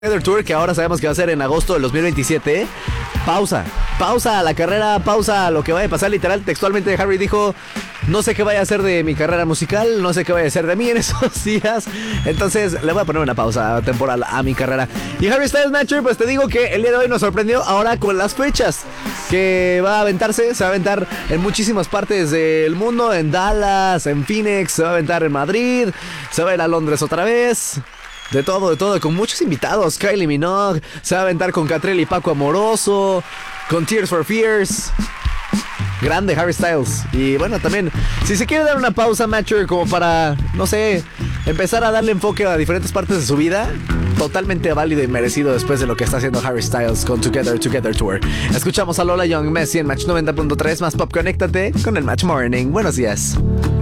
Together Tour, que ahora sabemos que va a ser en agosto del 2027. Pausa a la carrera, pausa a lo que vaya a pasar. Literal, textualmente Harry dijo: no sé qué vaya a hacer de mi carrera musical, no sé qué vaya a hacer de mí en esos días. Entonces le voy a poner una pausa temporal a mi carrera. Y Harry Styles, Matcher, pues te digo que el día de hoy nos sorprendió ahora con las fechas que va a aventarse. Se va a aventar en muchísimas partes del mundo, en Dallas, en Phoenix, se va a aventar en Madrid, se va a ir a Londres otra vez. De todo, con muchos invitados. Kylie Minogue, se va a aventar con Catriel y Paco Amoroso, con Tears for Fears. Grande Harry Styles. Y bueno, también, si se quiere dar una pausa, Matcher, como para, no sé, empezar a darle enfoque a diferentes partes de su vida, totalmente válido y merecido después de lo que está haciendo Harry Styles con Together Tour. Escuchamos a Lola Young, Messi en Match 90.3, más pop. Conéctate con el Match Morning. Buenos días.